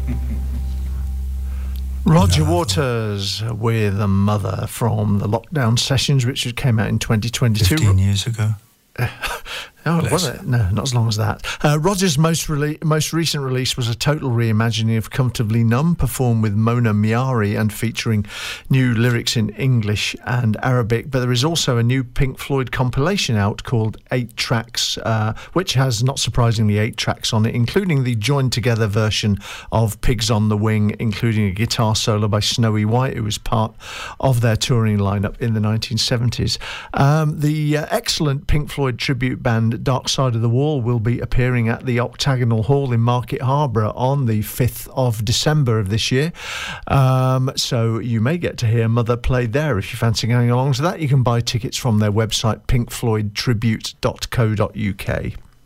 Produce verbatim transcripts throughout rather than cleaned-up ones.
Roger Waters with a Mother from the Lockdown Sessions, which came out in twenty twenty-two. fifteen years ago. Oh, Bless was it? No, not as long as that. Uh, Roger's most rele- most recent release was a total reimagining of Comfortably Numb, performed with Mona Miari and featuring new lyrics in English and Arabic. But there is also a new Pink Floyd compilation out called Eight Tracks, uh, which has, not surprisingly, eight tracks on it, including the joined-together version of Pigs on the Wing, including a guitar solo by Snowy White, who was part of their touring lineup in the nineteen seventies. Um, the uh, excellent Pink Floyd tribute band Dark Side of the Wall will be appearing at the Octagonal Hall in Market Harborough on the fifth of December of this year. Um, so you may get to hear Mother play there if you fancy going along to that. You can buy tickets from their website, pink floyd tribute dot co dot uk.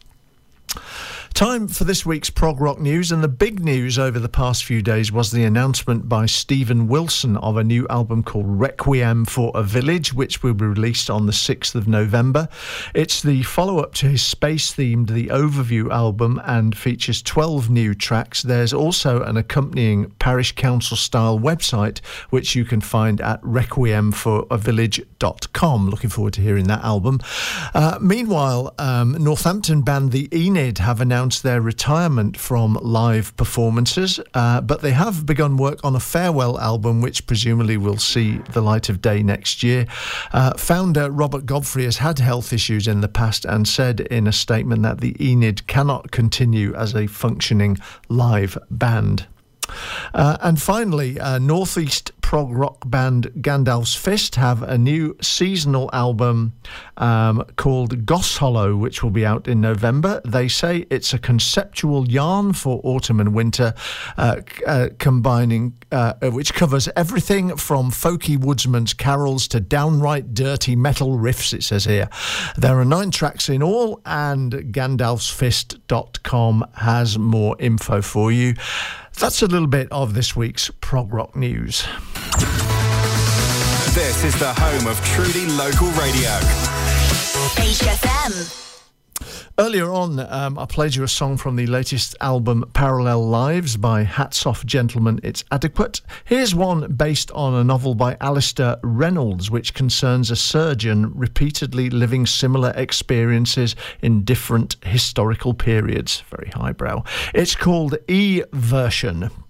Time for this week's prog rock news, and the big news over the past few days was the announcement by Steven Wilson of a new album called Requiem for a Village, which will be released on the sixth of November. It's the follow-up to his space-themed The Overview album and features twelve new tracks. There's also an accompanying parish council-style website, which you can find at requiem for a village dot com. Looking forward to hearing that album. Uh, meanwhile, um, Northampton band The Enid have announced their retirement from live performances, uh, but they have begun work on a farewell album, which presumably will see the light of day next year. Uh, founder Robert Godfrey has had health issues in the past and said in a statement that the Enid cannot continue as a functioning live band. Uh, and finally, uh, Northeast prog rock band Gandalf's Fist have a new seasonal album um, called Goss Hollow, which will be out in November. They say it's a conceptual yarn for autumn and winter, uh, uh, combining uh, which covers everything from folky woodsman's carols to downright dirty metal riffs, it says here. There are nine tracks in all, and gandalfs fist dot com has more info for you. That's a little bit of this week's prog rock news. This is the home of truly local radio. H F M. Earlier on, um, I played you a song from the latest album Parallel Lives by Hats Off Gentlemen, It's Adequate. Here's one based on a novel by Alistair Reynolds, which concerns a surgeon repeatedly living similar experiences in different historical periods. Very highbrow. It's called E-Version.